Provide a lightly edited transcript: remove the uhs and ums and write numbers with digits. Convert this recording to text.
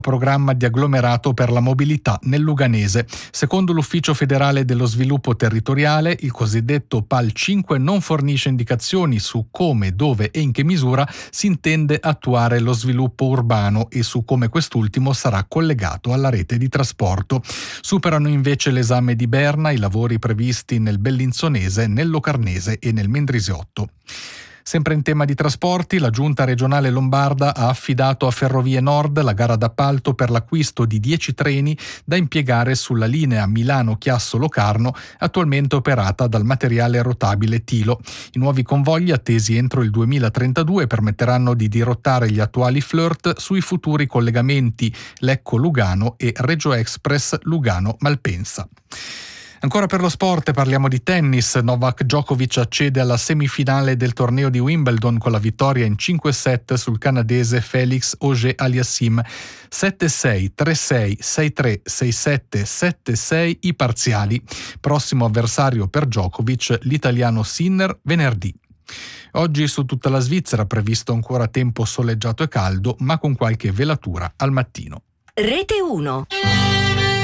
programma di agglomerato per la mobilità nel Luganese. Secondo l'Ufficio federale dello sviluppo territoriale, il cosiddetto PAL 5 non fornisce indicazioni su come, dove e in che misura si intende attuare lo sviluppo urbano e su come quest'ultimo sarà collegato alla rete di trasporto. Superano invece l'esame di Berna i lavori previsti nel Bellinzonese, nel Locarnese e nel Mendrisiotto. Sempre in tema di trasporti, la Giunta regionale lombarda ha affidato a Ferrovie Nord la gara d'appalto per l'acquisto di 10 treni da impiegare sulla linea Milano-Chiasso-Locarno, attualmente operata dal materiale rotabile Tilo. I nuovi convogli, attesi entro il 2032, permetteranno di dirottare gli attuali flirt sui futuri collegamenti Lecco-Lugano e Regio Express Lugano-Malpensa. Ancora per lo sport parliamo di tennis. Novak Djokovic accede alla semifinale del torneo di Wimbledon con la vittoria in 5 set sul canadese Felix Auger-Aliassime. 7-6, 3-6, 6-3, 6-7, 7-6 i parziali. Prossimo avversario per Djokovic l'italiano Sinner venerdì. Oggi su tutta la Svizzera previsto ancora tempo soleggiato e caldo, ma con qualche velatura al mattino. Rete 1.